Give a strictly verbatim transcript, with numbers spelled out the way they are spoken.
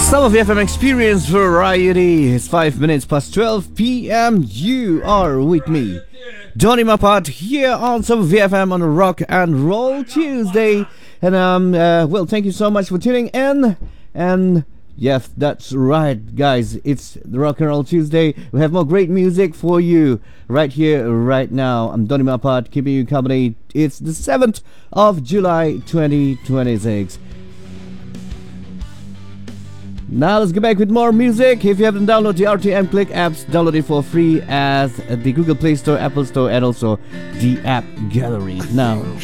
Some of the F M Experience Variety. It's five minutes past twelve p.m. You are with me, Johnny Mapat, here on Some of the F M on a Rock and Roll Tuesday. And um, uh, well, thank you so much for tuning in. And yes, that's right, guys. It's the Rock and Roll Tuesday. We have more great music for you right here, right now. I'm Johnny Mapat, keeping you company. It's the seventh of July, twenty twenty-six. Now let's get back with more music. If you haven't downloaded the R T M Click apps, download it for free as the Google Play Store, Apple Store, and also the App Gallery. Now